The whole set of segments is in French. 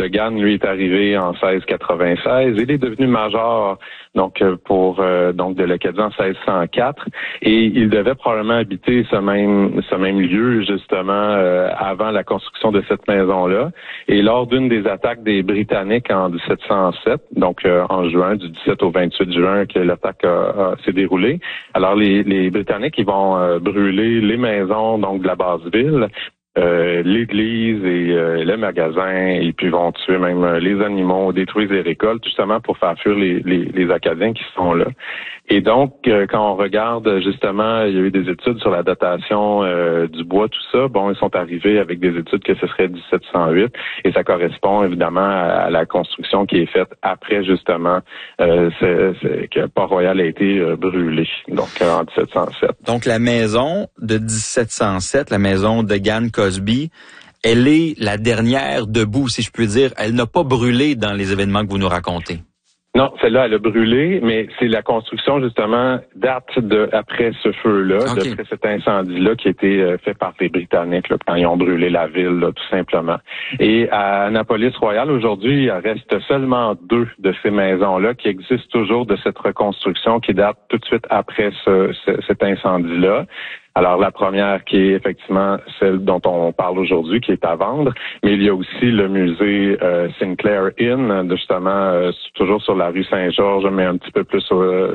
Degan, lui, est arrivé en 1696. Il est devenu major donc de l'Acadie en 1604 et il devait probablement habiter ce même lieu justement avant la construction de cette maison-là. Et lors d'une des attaques des Britanniques en 1707, donc en juin, du 17 au 28 juin que l'attaque s'est déroulée, alors les Britanniques ils vont brûler les maisons donc de la base ville, l'église et les magasins, et puis vont tuer même les animaux, détruire les récoltes, justement pour faire fuir les Acadiens qui sont là. Et donc, quand on regarde, justement, il y a eu des études sur la datation du bois, tout ça. Bon, ils sont arrivés avec des études que ce serait 1708, et ça correspond évidemment à la construction qui est faite après, justement, que Port-Royal a été brûlé, donc en 1707. Donc, la maison de 1707, la maison de Degan Cosby, elle est la dernière debout, si je peux dire. Elle n'a pas brûlé dans les événements que vous nous racontez. Non, celle-là, elle a brûlé, mais c'est la construction, justement, date après ce feu-là, okay, d'après cet incendie-là qui a été fait par les Britanniques, là, quand ils ont brûlé la ville, là, tout simplement. Et à Annapolis-Royal, aujourd'hui, il reste seulement 2 de ces maisons-là qui existent toujours de cette reconstruction qui date tout de suite après cet incendie-là. Alors, la première qui est effectivement celle dont on parle aujourd'hui, qui est à vendre, mais il y a aussi le musée Sinclair Inn, justement, toujours sur la rue Saint-Georges, mais un petit peu plus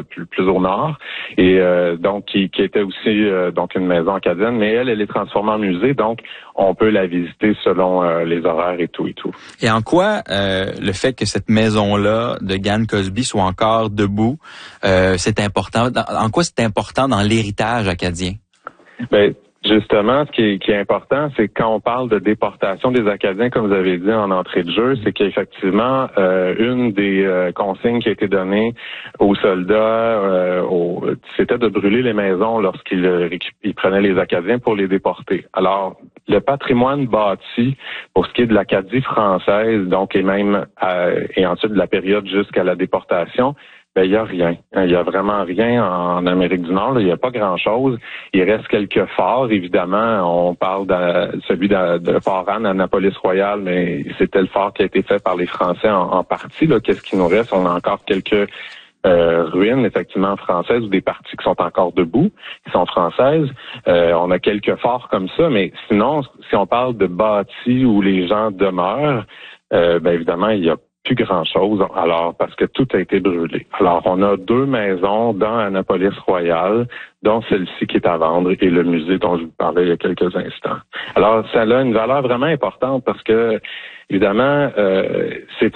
au nord, et donc qui était aussi donc une maison acadienne, mais elle est transformée en musée, donc on peut la visiter selon les horaires et tout. Et en quoi le fait que cette maison-là de Degan Cosby soit encore debout, c'est important? En quoi c'est important dans l'héritage acadien? Ben, justement, ce qui est important, c'est quand on parle de déportation des Acadiens, comme vous avez dit en entrée de jeu, c'est qu'effectivement, une des consignes qui a été donnée aux soldats, c'était de brûler les maisons lorsqu'ils prenaient les Acadiens pour les déporter. Alors, le patrimoine bâti, pour ce qui est de l'Acadie française, donc et même et ensuite de la période jusqu'à la déportation, ben, il y a rien. Il y a vraiment rien en Amérique du Nord. Là. Il n'y a pas grand-chose. Il reste quelques forts, évidemment. On parle de celui de Fort Anne à Annapolis-Royal, mais c'était le fort qui a été fait par les Français en partie. Là. Qu'est-ce qui nous reste? On a encore quelques ruines, effectivement, françaises, ou des parties qui sont encore debout, qui sont françaises. On a quelques forts comme ça, mais sinon, si on parle de bâtis où les gens demeurent, ben évidemment, il y a plus grand-chose, alors parce que tout a été brûlé. Alors, on a 2 maisons dans Annapolis-Royal, dont celle-ci qui est à vendre et le musée dont je vous parlais il y a quelques instants. Alors, ça a une valeur vraiment importante parce que, évidemment, c'est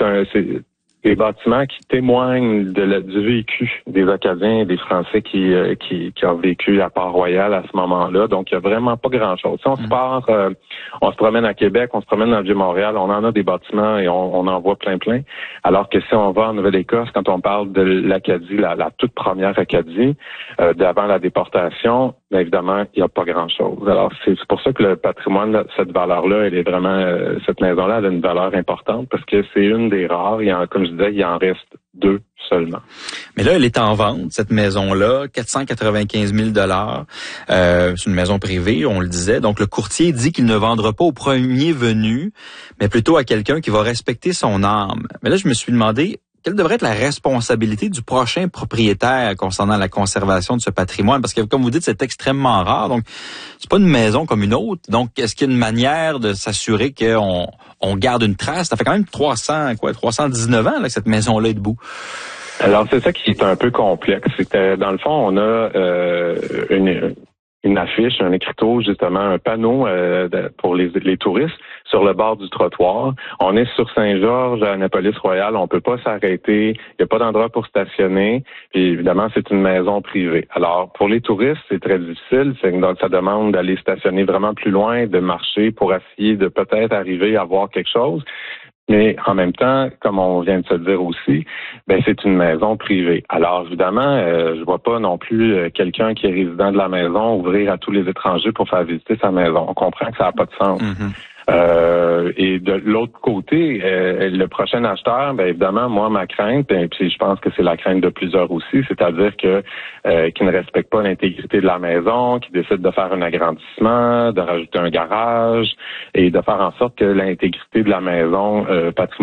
des bâtiments qui témoignent du vécu des Acadiens et des Français qui ont vécu à Port-Royal à ce moment-là. Donc, il n'y a vraiment pas grand-chose. Si on se part, on se promène à Québec, on se promène dans le Vieux-Montréal, on en a des bâtiments et on en voit plein. Alors que si on va en Nouvelle-Écosse, quand on parle de l'Acadie, la toute première Acadie, d'avant la déportation, bien évidemment, il n'y a pas grand-chose. Alors, c'est pour ça que le patrimoine, cette valeur-là, elle est vraiment, cette maison-là, elle a une valeur importante parce que c'est une des rares. Comme je disais, il en reste 2 seulement. Mais là, elle est en vente, cette maison-là, 495 000 $. C'est une maison privée, on le disait. Donc, le courtier dit qu'il ne vendra pas au premier venu, mais plutôt à quelqu'un qui va respecter son âme. Mais là, je me suis demandé, quelle devrait être la responsabilité du prochain propriétaire concernant la conservation de ce patrimoine? Parce que, comme vous dites, c'est extrêmement rare. Donc, c'est pas une maison comme une autre. Donc, est-ce qu'il y a une manière de s'assurer qu'on garde une trace? Ça fait quand même 319 ans là, que cette maison-là est debout. Alors, c'est ça qui est un peu complexe. C'est que, dans le fond, on a une affiche, un écriteau, justement, un panneau pour les touristes sur le bord du trottoir. On est sur Saint-Georges, à Annapolis-Royal. On peut pas s'arrêter. Il n'y a pas d'endroit pour stationner. Puis, évidemment, c'est une maison privée. Alors, pour les touristes, c'est très difficile. Donc, ça demande d'aller stationner vraiment plus loin, de marcher pour essayer de peut-être arriver à voir quelque chose. Mais en même temps, comme on vient de se le dire aussi, ben c'est une maison privée. Alors évidemment, je vois pas non plus quelqu'un qui est résident de la maison ouvrir à tous les étrangers pour faire visiter sa maison. On comprend que ça n'a pas de sens. Et de l'autre côté, le prochain acheteur, ben évidemment, moi, ma crainte, et puis je pense que c'est la crainte de plusieurs aussi, c'est-à-dire que qui ne respecte pas l'intégrité de la maison, qui décide de faire un agrandissement, de rajouter un garage et de faire en sorte que l'intégrité de la maison patrimoniale